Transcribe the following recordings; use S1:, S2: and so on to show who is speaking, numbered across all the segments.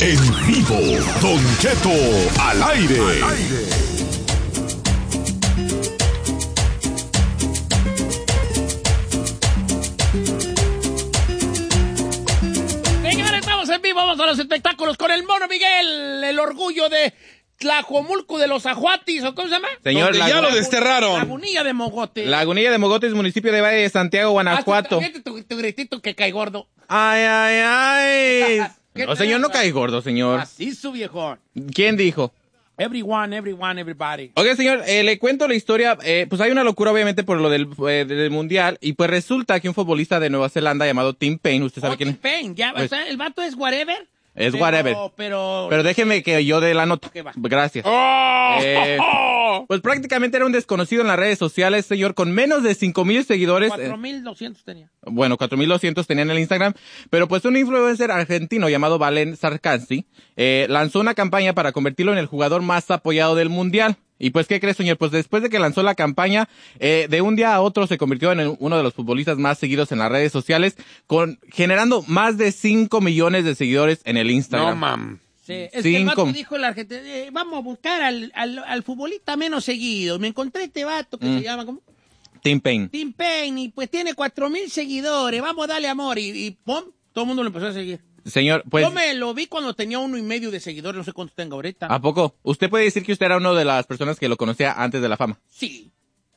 S1: En vivo, Don Cheto al aire.
S2: Señores, estamos en vivo, vamos a los espectáculos con el Mono Miguel, el orgullo de Tlajomulco de los Ajuatis, ¿o cómo se llama?
S3: Señor,
S4: ya lo desterraron.
S2: Lagunilla de Mogote.
S3: Lagunilla de Mogotes, municipio de Valle de Santiago, Guanajuato.
S2: Tu gritito que cae gordo.
S3: Ay, ay, ay.
S2: ¿Qué
S3: No, señor, no
S2: pasa?
S3: cae gordo, señor.
S2: Así su viejo.
S3: ¿Quién dijo?
S2: Everyone, everybody.
S3: Oiga, señor, le cuento la historia. Pues hay una locura, obviamente, por lo del Mundial. Y pues resulta que un futbolista de Nueva Zelanda llamado Tim Payne, ¿usted sabe quién es?
S2: Tim Payne, ya,
S3: Pues-
S2: o sea, el vato es whatever.
S3: Es whatever.
S2: Pero
S3: Pero déjeme que yo dé la nota.
S2: Ok, va.
S3: Gracias.
S4: ¡Oh!
S3: Pues prácticamente era un desconocido en las redes sociales, señor, con menos de 5,000 seguidores.
S2: 4,200 tenía.
S3: Bueno, 4,200 tenían en el Instagram, pero pues un influencer argentino llamado Valen Sarkansi lanzó una campaña para convertirlo en el jugador más apoyado del Mundial. Y pues, ¿qué crees, señor? Pues después de que lanzó la campaña, de un día a otro se convirtió en uno de los futbolistas más seguidos en las redes sociales, generando más de 5 millones de seguidores en el Instagram.
S4: No, mam.
S2: Sí, es que el
S3: 5.
S2: vato dijo el argentino, vamos a buscar al futbolista menos seguido. Me encontré este vato que se llama, ¿cómo?
S3: Tim Payne.
S2: Tim Payne, y pues tiene 4,000 seguidores, vamos a darle amor. Y ¡pum! Todo el mundo lo empezó a seguir.
S3: Señor, pues,
S2: Yo me lo vi cuando tenía 1,5 de seguidores, no sé cuántos tengo ahorita.
S3: ¿a poco? ¿Usted puede decir que usted era una de las personas que lo conocía antes de la fama?
S2: Sí.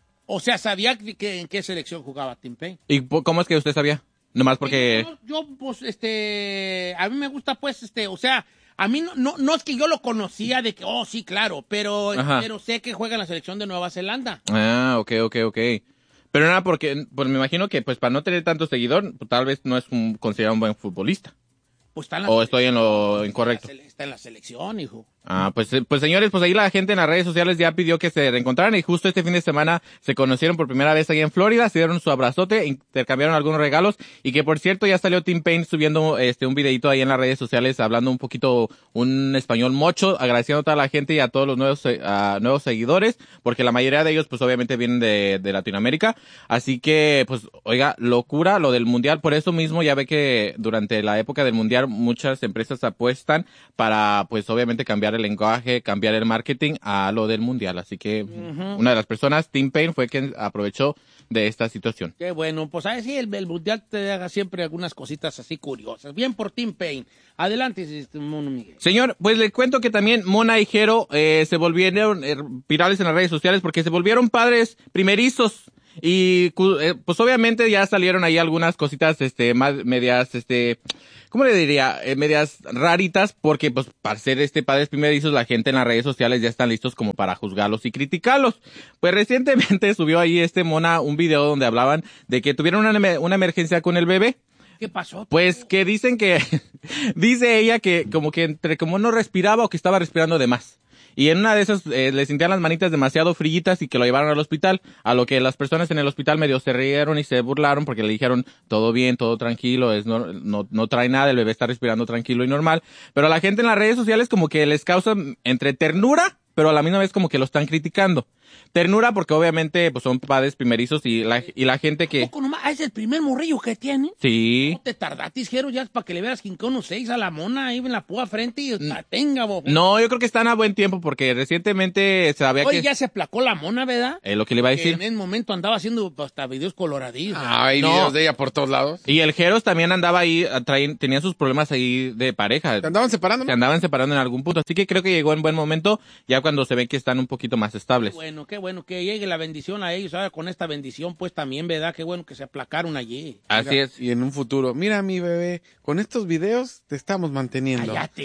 S2: O sea, sabía en qué selección jugaba Tim Payne.
S3: ¿Y cómo es que usted sabía? Nomás porque...
S2: Yo, pues, a mí me gusta, pues, o sea, a mí no es que yo lo conocía de que, oh, sí, claro, pero sé que juega en la selección de Nueva Zelanda.
S3: Ah, ok. Pero nada, porque pues me imagino que pues para no tener tanto seguidor, pues, tal vez no es considerado un buen futbolista.
S2: Pues está en la
S3: ¿O estoy en lo incorrecto?
S2: Está en la selección, hijo.
S3: Ah, pues señores, pues ahí la gente en las redes sociales ya pidió que se reencontraran y justo este fin de semana se conocieron por primera vez ahí en Florida, se dieron su abrazote, intercambiaron algunos regalos y que por cierto ya salió Tim Payne subiendo un videito ahí en las redes sociales hablando un poquito un español mocho, agradeciendo a toda la gente y a todos los nuevos seguidores, porque la mayoría de ellos pues obviamente vienen de Latinoamérica, así que pues oiga, locura lo del Mundial, por eso mismo ya ve que durante la época del Mundial muchas empresas apuestan para pues obviamente cambiar el lenguaje, cambiar el marketing a lo del Mundial. Así que una de las personas, Tim Payne, fue quien aprovechó de esta situación.
S2: Qué bueno, pues a ver si el Mundial te haga siempre algunas cositas así curiosas. Bien por Tim Payne. Adelante, Mono Miguel.
S3: Señor, pues le cuento que también Mona y Jero se volvieron virales en las redes sociales porque se volvieron padres primerizos. Y pues obviamente ya salieron ahí algunas cositas más medias ¿cómo le diría? Medias raritas porque pues para ser padres primerizos la gente en las redes sociales ya están listos como para juzgarlos y criticarlos. Pues recientemente subió ahí Mona un video donde hablaban de que tuvieron una emergencia con el bebé.
S2: ¿Qué pasó?
S3: Pues que dicen que dice ella que como no respiraba o que estaba respirando de más. Y en una de esas le sentían las manitas demasiado frillitas y que lo llevaron al hospital, a lo que las personas en el hospital medio se rieron y se burlaron porque le dijeron todo bien, todo tranquilo, no trae nada, el bebé está respirando tranquilo y normal. Pero a la gente en las redes sociales como que les causa entre ternura, pero a la misma vez como que lo están criticando. Ternura porque obviamente pues son padres primerizos y la gente que...
S2: ¿Poco nomás? ¿Es el primer morrillo que tiene?
S3: Sí.
S2: ¿No te tardatis, Jero, ya para que le veas 5-6 a la mona ahí en la púa frente y la tenga, bo?
S3: No, yo creo que están a buen tiempo porque recientemente se sabía
S2: Oye,
S3: que...
S2: ya se aplacó la mona, ¿verdad?
S3: Lo que le iba a
S2: Que
S3: decir.
S2: en ese momento andaba haciendo hasta videos coloradillos.
S4: Hay
S3: No.
S4: videos de ella por todos lados.
S3: Y el Jeros también andaba ahí, tenía sus problemas ahí de pareja.
S4: ¿Te andaban separando?
S3: Se andaban separando en algún punto. Así que creo que llegó en buen momento, ya cuando se ven que están un poquito más estables.
S2: Qué bueno que llegue la bendición a ellos. Ahora con esta bendición, pues también, ¿verdad? Qué bueno que se aplacaron allí.
S3: Así es.
S4: Y en un futuro, mira mi bebé, con estos videos te estamos manteniendo.
S2: Cállate.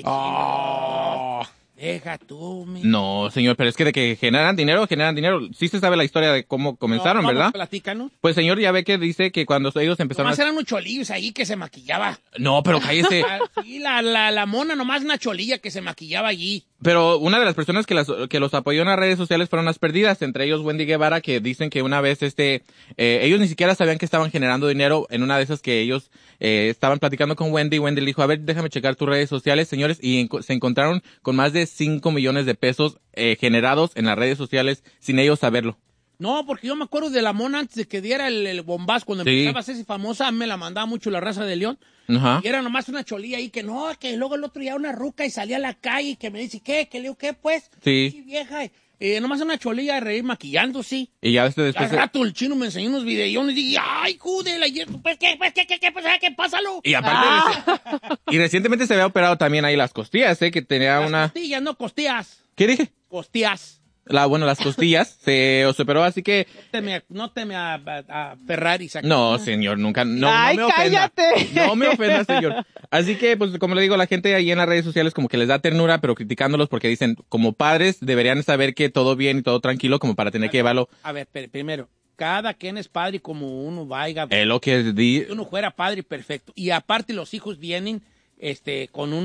S4: Oh.
S2: Deja tú, mi.
S3: No, señor, pero es que de que generan dinero. Sí se sabe la historia de cómo comenzaron,
S2: No, vamos,
S3: ¿verdad?
S2: Platícanos.
S3: Pues señor, ya ve que dice que cuando ellos empezaron
S2: Nomás eran unos cholillos ahí que se maquillaba.
S3: No, pero cállese.
S2: Sí, la mona nomás una cholilla que se maquillaba allí.
S3: Pero una de las personas que los apoyó en las redes sociales fueron las perdidas, entre ellos Wendy Guevara, que dicen que una vez ellos ni siquiera sabían que estaban generando dinero en una de esas que ellos estaban platicando con Wendy. Wendy le dijo, a ver, déjame checar tus redes sociales, señores, y se encontraron con más de 5 millones de pesos generados en las redes sociales sin ellos saberlo.
S2: No, porque yo me acuerdo de la mona antes de que diera el bombazo, cuando empezaba a hacerse famosa, me la mandaba mucho la raza de León.
S3: Ajá.
S2: Y era nomás una cholilla ahí que no, que luego el otro ya una ruca y salía a la calle y que me dice, ¿qué? ¿Qué le digo, qué, pues?
S3: Sí.
S2: Vieja. Nomás una cholilla de reír maquillándose.
S3: Y ya después...
S2: Al rato el chino me enseñó unos videones y dije, ay, júdela, pues, ¿qué pasa? ¿Qué pásalo?
S3: Y aparte, y recientemente se había operado también ahí las costillas, que tenía
S2: las costillas, no costillas.
S3: ¿Qué dije?
S2: Costillas.
S3: Las costillas se operó, así que...
S2: No teme a Ferrari.
S3: No, señor, nunca. No,
S5: Ay,
S3: no me ofenda.
S5: cállate.
S3: No me ofenda, señor. Así que, pues, como le digo, la gente ahí en las redes sociales como que les da ternura, pero criticándolos porque dicen, como padres, deberían saber que todo bien y todo tranquilo como para tener que llevarlo.
S2: A ver, primero, cada quien es padre como uno vaya.
S3: Es lo que
S2: Si uno fuera padre, perfecto. Y aparte los hijos vienen con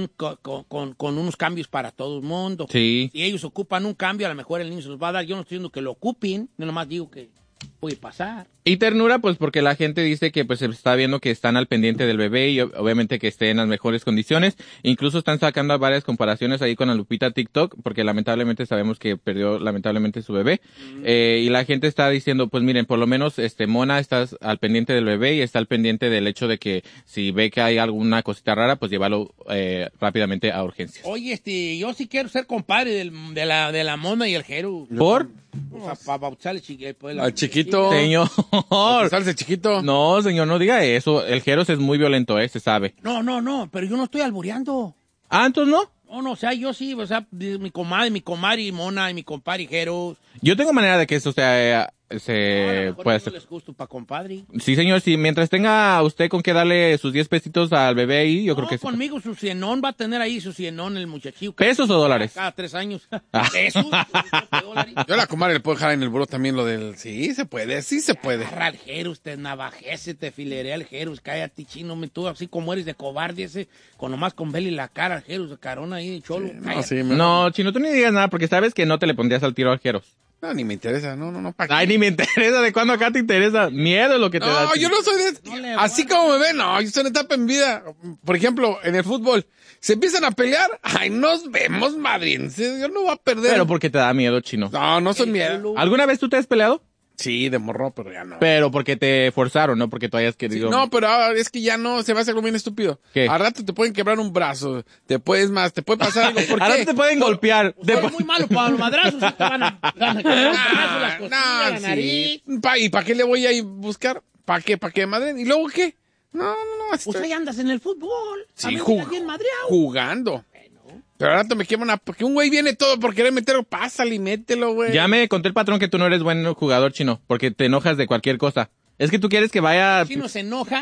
S2: unos cambios para todo el mundo.
S3: Sí.
S2: Si ellos ocupan un cambio, a lo mejor el niño se los va a dar. Yo no estoy diciendo que lo ocupen, yo nomás digo que puede pasar.
S3: Y ternura, pues porque la gente dice que pues se está viendo que están al pendiente del bebé y obviamente que esté en las mejores condiciones. Incluso están sacando varias comparaciones ahí con la Lupita TikTok, porque lamentablemente sabemos que perdió lamentablemente su bebé. Y la gente está diciendo, pues miren, por lo menos Mona está al pendiente del bebé y está al pendiente del hecho de que si ve que hay alguna cosita rara, pues llevarlo rápidamente a urgencias.
S2: Oye, yo sí quiero ser compadre de la Mona y el Jero.
S3: ¿Por?
S2: Para bautizarle
S4: al chiquito.
S3: Señor.
S4: Salse chiquito.
S3: No, señor, no diga eso. El Jeros es muy violento, se sabe.
S2: No, pero yo no estoy albureando.
S3: Ah, ¿entonces no?
S2: No, o sea, yo sí, o sea, mi comadre Mona y mi compadre Jeros.
S3: Yo tengo manera de que eso se puede
S2: hacer. No les gusto para compadre.
S3: Sí, señor, sí, mientras tenga usted con que darle sus 10 pesitos al bebé ahí, yo creo que
S2: conmigo su cienón va a tener ahí su cienón el muchachillo.
S3: ¿Pesos o dólares?
S2: Cada 3 años. ¿Pesos?
S4: Yo a la comadre le puedo dejar en el buró también lo del... Sí, se puede.
S2: Agarra al Jerus, te navajece, te filerea al Jerus, cállate, chino, tú así como eres de cobarde ese, nomás con verle la cara al Jerus, de carona ahí de cholo.
S3: No, chino, tú ni digas nada porque sabes que no te le pondrías al tiro al Jeros.
S4: No, ni me interesa, no, ¿para qué?
S3: Ay, ni me interesa, ¿de cuándo acá te interesa? Miedo es lo que te da.
S4: No, yo no soy de... Así como me ven, no, yo soy una etapa en vida. Por ejemplo, en el fútbol, se empiezan a pelear, ay, nos vemos, madriense, yo no voy a perder.
S3: Pero porque te da miedo, chino.
S4: No soy miedo.
S3: ¿Alguna vez tú te has peleado?
S4: Sí, de morro, pero ya no.
S3: Pero porque te forzaron, ¿no? Porque tú hayas querido...
S4: Sí, no, pero ahora es que ya no, se va a hacer algo bien estúpido.
S3: ¿Qué?
S4: Al rato te pueden quebrar un brazo, te puede pasar algo. ¿Por qué?
S3: Al rato te pueden golpear.
S2: Es muy malo para los madrazos, te van a las costillas, la nariz.
S4: ¿Y para qué le voy a ir a buscar? ¿Para qué? ¿Para qué, madre? ¿Y luego qué? No.
S2: Pues ahí andas en el fútbol.
S4: Sí,
S2: bien madreado.
S4: Jugando. Pero al rato me quema porque un güey viene todo por querer meterlo, pásale y mételo, güey.
S3: Ya me conté el patrón que tú no eres buen jugador, chino, porque te enojas de cualquier cosa. Es que tú quieres que vaya...
S2: El chino se enoja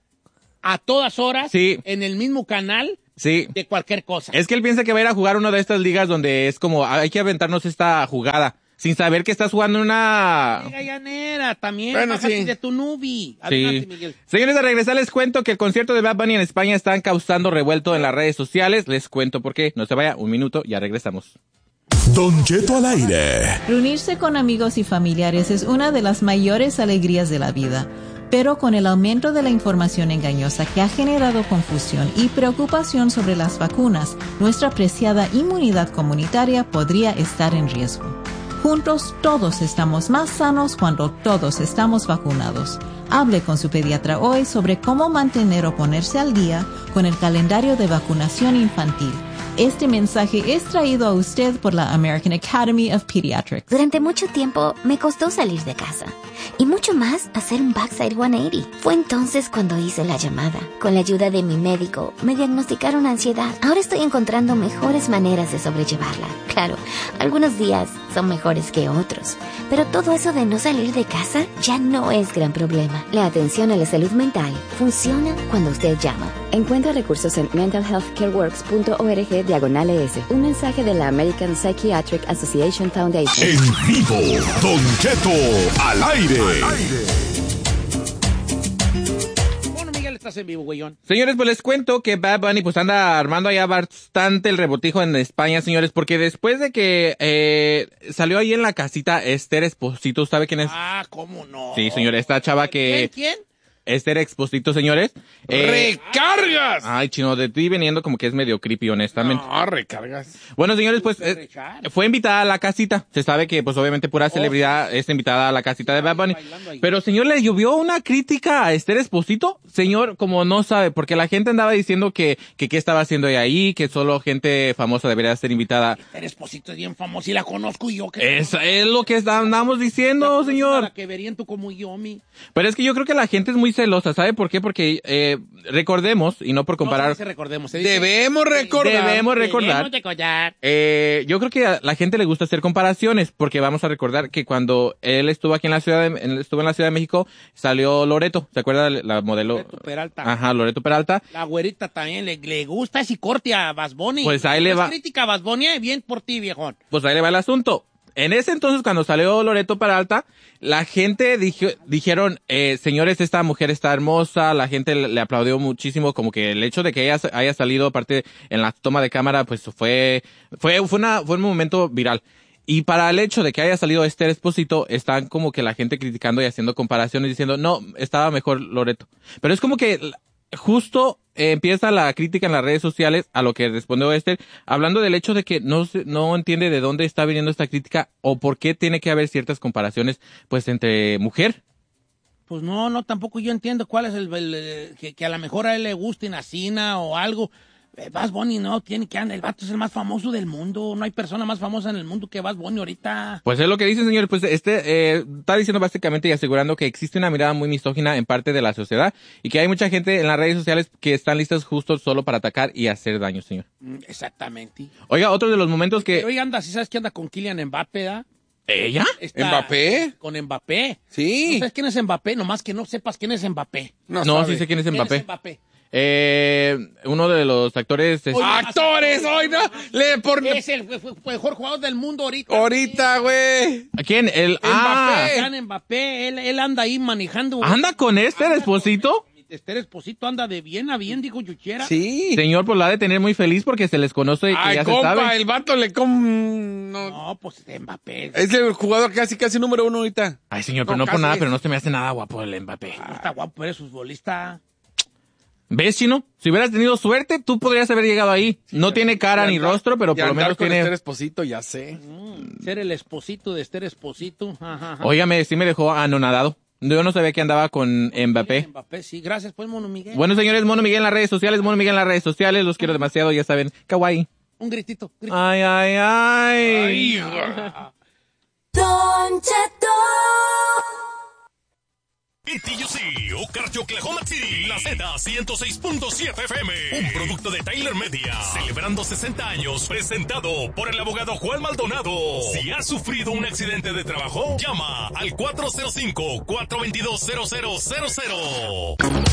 S2: a todas horas,
S3: sí,
S2: en el mismo canal,
S3: sí,
S2: de cualquier cosa.
S3: Es que él piensa que va a ir a jugar una de estas ligas donde es como, hay que aventarnos esta jugada, sin saber que estás jugando una...
S2: Liga llanera, también,
S4: bueno,
S2: sí. De tu nubi. Adelante, Miguel.
S3: Señores, a regresar les cuento que el concierto de Bad Bunny en España están causando revuelto en las redes sociales. Les cuento por qué. No se vaya, un minuto, ya regresamos.
S1: Don Cheto al aire.
S6: Reunirse con amigos y familiares es una de las mayores alegrías de la vida. Pero con el aumento de la información engañosa que ha generado confusión y preocupación sobre las vacunas, nuestra preciada inmunidad comunitaria podría estar en riesgo. Juntos todos estamos más sanos cuando todos estamos vacunados. Hable con su pediatra hoy sobre cómo mantener o ponerse al día con el calendario de vacunación infantil. Este mensaje es traído a usted por la American Academy of Pediatrics.
S7: Durante mucho tiempo me costó salir de casa y mucho más hacer un backside 180. Fue entonces cuando hice la llamada. Con la ayuda de mi médico me diagnosticaron ansiedad. Ahora estoy encontrando mejores maneras de sobrellevarla. Claro, algunos días son mejores que otros, pero todo eso de no salir de casa ya no es gran problema. La atención a la salud mental funciona cuando usted llama. Encuentra recursos en mentalhealthcareworks.org/ES. Un mensaje de la American Psychiatric Association Foundation.
S1: En vivo, Don Cheto al aire.
S2: Bueno, Miguel, estás en vivo, güeyón.
S3: Señores, pues les cuento que Bad Bunny pues anda armando allá bastante el rebotijo en España, señores, porque después de que salió ahí en la casita Esther Esposito, ¿sabe quién es?
S2: Ah, ¿cómo no?
S3: Sí, señor, esta chava que...
S2: ¿Quién?
S3: Esther Exposito, señores.
S4: ¡Recargas!
S3: Ay, chino, de ti veniendo como que es medio creepy, honestamente.
S4: No, recargas.
S3: Bueno, señores, pues fue invitada a la casita. Se sabe que, pues obviamente, pura celebridad está invitada a la casita de Bad Bunny. Pero, señor, le llovió una crítica a Esther Exposito. Señor, como no sabe, porque la gente andaba diciendo que qué estaba haciendo ella ahí, que solo gente famosa debería ser invitada.
S2: Esther Exposito es bien famosa y la conozco yo. Que
S3: es lo que andamos diciendo, señor.
S2: La que verían tú como yo, mi.
S3: Pero es que yo creo que la gente es muy celosa, ¿sabe por qué? Porque recordemos, y no por comparar.
S2: No, recordemos.
S4: Debemos recordar.
S3: Yo creo que a la gente le gusta hacer comparaciones, porque vamos a recordar que cuando él estuvo aquí en la Ciudad de México, salió Loreto. ¿Se acuerda la modelo?
S2: Loreto Peralta.
S3: Ajá, Loreto Peralta.
S2: La güerita también le gusta ese corte a Bad Bunny.
S3: Pues ahí le va.
S2: Crítica a Bad Bunny, bien por ti, viejón.
S3: Pues ahí le va el asunto. En ese entonces, cuando salió Loreto Peralta, la gente dijeron, señores, esta mujer está hermosa, la gente le aplaudió muchísimo, como que el hecho de que ella haya salido, aparte en la toma de cámara, pues fue un momento viral. Y para el hecho de que haya salido Esther Exposito, están como que la gente criticando y haciendo comparaciones, diciendo, no, estaba mejor Loreto. Pero es como que justo empieza la crítica en las redes sociales a lo que respondió Esther, hablando del hecho de que no entiende de dónde está viniendo esta crítica o por qué tiene que haber ciertas comparaciones, pues, entre mujer.
S2: Pues no, tampoco yo entiendo cuál es que a lo mejor a él le guste Nacina o algo. Bad Bunny no tiene que andar, el vato es el más famoso del mundo, no hay persona más famosa en el mundo que Bad Bunny ahorita.
S3: Pues es lo que dicen, señores, pues está diciendo básicamente y asegurando que existe una mirada muy misógina en parte de la sociedad y que hay mucha gente en las redes sociales que están listas justo solo para atacar y hacer daño, señor.
S2: Exactamente.
S3: Oiga, otro de los momentos que...
S2: Oiga, si sabes que anda con Kylian Mbappé, ¿da?
S3: ¿Ella?
S4: ¿Mbappé?
S2: Con Mbappé.
S4: Sí.
S2: ¿No sabes quién es Mbappé? Nomás que no sepas quién es Mbappé.
S3: No, sí sé quién es Mbappé.
S2: ¿Quién es Mbappé?
S3: Uno de los actores...
S4: ¡Actores! ¡Hoy no!
S2: Es el mejor jugador del mundo ahorita.
S4: Ahorita, güey.
S3: ¿Quién?
S2: Mbappé. Él anda ahí manejando.
S3: ¿Anda con Esther Exposito?
S2: Esther Exposito anda de bien a bien, digo Yuchera.
S4: Sí.
S3: Señor, pues la ha de tener muy feliz porque se les conoce y que ya
S4: compa,
S3: se sabe.
S4: El vato
S2: No, pues Mbappé.
S4: Es el jugador casi número 1 ahorita.
S3: Ay, señor, pero no por nada, pero no se me hace nada guapo el Mbappé.
S2: No está guapo, eres futbolista.
S3: ¿Ves, Chino? Si hubieras tenido suerte, tú podrías haber llegado ahí. No tiene cara ni rostro, pero por lo menos tiene...
S4: Esther Exposito, ya sé.
S2: Ser el esposito de Esther Exposito. Ajá.
S3: Óigame, sí me dejó anonadado. Yo no sabía que andaba con Mbappé.
S2: Mbappé, sí. Gracias, pues, Mono Miguel.
S3: Bueno, señores, Mono Miguel en las redes sociales, los quiero demasiado, ya saben. Kawaii.
S2: Un gritito.
S3: Ay.
S4: Ay,
S5: Don Cheto.
S1: BTUC, Okarche, Oklahoma City, la Z106.7 FM, un producto de Tyler Media, celebrando 60 años, presentado por el abogado Juan Maldonado. Si has sufrido un accidente de trabajo, llama al 405-422-0000.